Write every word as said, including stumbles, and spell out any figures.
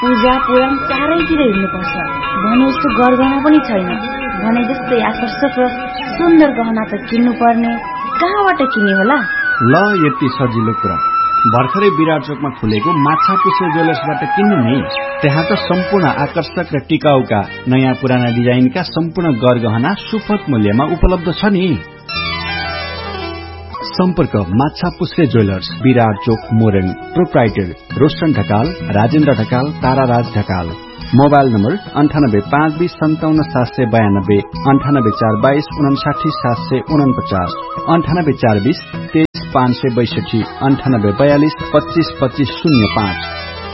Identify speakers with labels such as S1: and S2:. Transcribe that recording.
S1: पूजा पुराण चारैतिर हिँड्नुपर्छ भने जस्तो गरगहना पनि छैन। भने जस्तै आकर्षक र सुन्दर गहना त किन्नु पर्ने, कहाँबाट किन्ने होला?
S2: ल यति सजिलो कुरा, भर्खरै विराट चोकमा खुलेको माछा पुछ्रे ज्वेलर्सबाट किन्नु नि। त्यहाँ त सम्पूर्ण आकर्षक र टिकाउका नयाँ पुराना डिजाइनका सम्पूर्ण गरगहना सुपथ मूल्यमा उपलब्ध छ नि। सम्पर्क माछा पुछ्रे ज्वेलर्स, विराट चोक, Morang. Proprietor Roshan Dhakal, Rajendra Dhakal, ताराराज Dhakal. Mobile number अन्ठानब्बे पाँच बीस सन्ताउन्न सात सय बयानब्बे, अन्ठानब्बे चार बाइस उनासाठी सात सय उनपचास, अन्ठानब्बे चार बीस तेइस पाँच सय बैसठी, अन्ठानब्बे बयालिस पच्चीस पच्चीस शून्य पाँच।